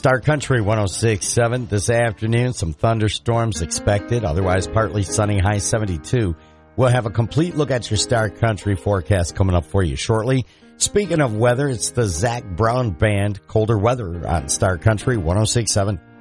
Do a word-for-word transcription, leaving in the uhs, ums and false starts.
Star Country one oh six point seven this afternoon. Some thunderstorms expected. Otherwise, partly sunny, high seventy-two. We'll have a complete look at your Star Country forecast coming up for you shortly. Speaking of weather, it's the Zach Brown Band. Colder weather on Star Country one oh six point seven.